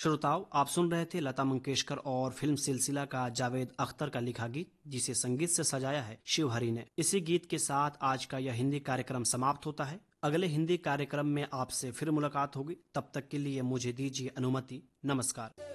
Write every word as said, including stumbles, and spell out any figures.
श्रोताओ, आप सुन रहे थे लता मंगेशकर और फिल्म सिलसिला का जावेद अख्तर का लिखा गीत, जिसे संगीत से सजाया है शिव हरि ने। इसी गीत के साथ आज का यह हिंदी कार्यक्रम समाप्त होता है। अगले हिंदी कार्यक्रम में आपसे फिर मुलाकात होगी। तब तक के लिए मुझे दीजिए अनुमति। नमस्कार।